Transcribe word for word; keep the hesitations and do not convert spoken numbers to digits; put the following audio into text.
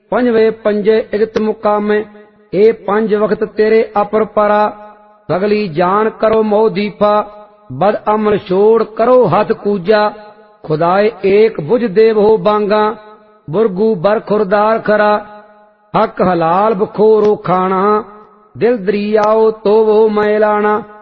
पंजवे पंजे इगत मुकामे। ए पंज वक्त तेरे अपर परा, सगली जान करो मोह दीपा। बद अमल छोड़ करो हथ कूजा, खुदाए एक बुझ देव हो बांगा। बुरगू बर खुरदार खरा, हक हलाल बखोरो खाना। दिल दरियाओ तो वो मैलाना,